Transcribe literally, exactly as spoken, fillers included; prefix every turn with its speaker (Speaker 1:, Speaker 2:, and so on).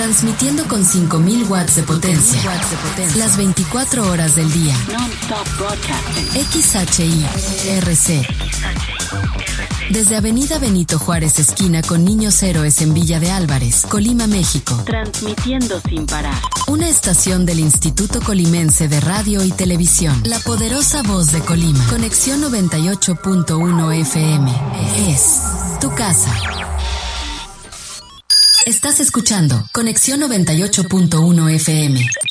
Speaker 1: Transmitiendo con cinco mil watts de potencia. Las veinticuatro horas del día.
Speaker 2: Non-stop broadcasting.
Speaker 1: X H I R C. Desde Avenida Benito Juárez, esquina con Niños Héroes en Villa de Álvarez, Colima, México.
Speaker 2: Transmitiendo sin parar.
Speaker 1: Una estación del Instituto Colimense de Radio y Televisión. La poderosa voz de Colima. Conexión noventa y ocho punto uno F M. Es tu casa. Estás escuchando Conexión noventa y ocho punto uno F M.